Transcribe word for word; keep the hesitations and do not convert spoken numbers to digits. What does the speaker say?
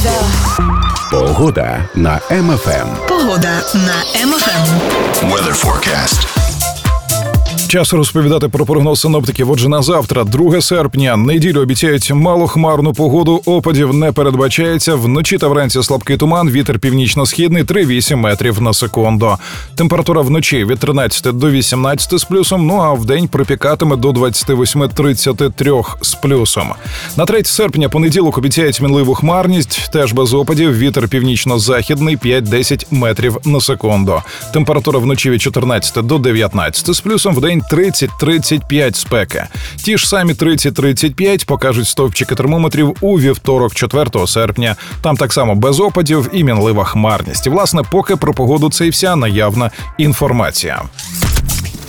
Погода на Ем Еф Ем. Погода на Ем Еф Ем. Weather forecast. Час розповідати про прогноз синоптиків. Отже, на завтра, друге серпня, неділю обіцяють малохмарну погоду, опадів не передбачається. Вночі та вранці слабкий туман, вітер північно-східний три-вісім метрів на секунду. Температура вночі від тринадцяти до вісімнадцяти з плюсом, ну а вдень припікатиме до двадцять вісім - тридцять три з плюсом. На третє серпня, понеділок, обіцяють мінливу хмарність, теж без опадів, вітер північно-західний п'ять-десять метрів на секунду. Температура вночі від чотирнадцяти до дев'ятнадцяти з плюсом, вдень тридцять - тридцять п'ять спеки. Ті ж самі тридцять - тридцять п'ять покажуть стовпчики термометрів у вівторок, четвертого серпня. Там так само без опадів і мінлива хмарність. І, власне, поки про погоду це і вся наявна інформація.